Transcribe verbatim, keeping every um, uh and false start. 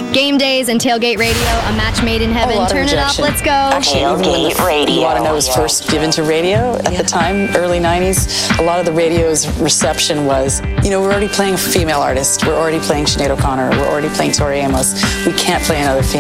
Game days and tailgate radio, a match made in heaven. Turn it up, let's go. Actually, even when the Radio. You Want to Know was first given to radio at Yeah. the time, early nineties, a lot of the radio's reception was, you know, we're already playing a female artist. We're already playing Sinead O'Connor. We're already playing Tori Amos. We can't play another female.